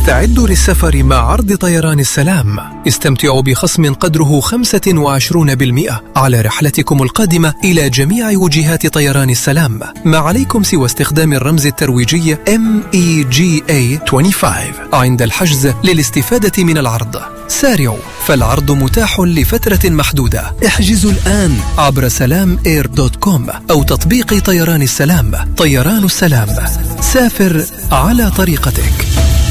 استعدوا للسفر مع عرض طيران السلام. استمتعوا بخصم قدره 25% على رحلتكم القادمة إلى جميع وجهات طيران السلام. ما عليكم سوى استخدام الرمز الترويجي MEGA 25 عند الحجز للاستفادة من العرض. سارعوا، فالعرض متاح لفترة محدودة. احجزوا الآن عبر salamair.com أو تطبيق طيران السلام. طيران السلام، سافر على طريقتك.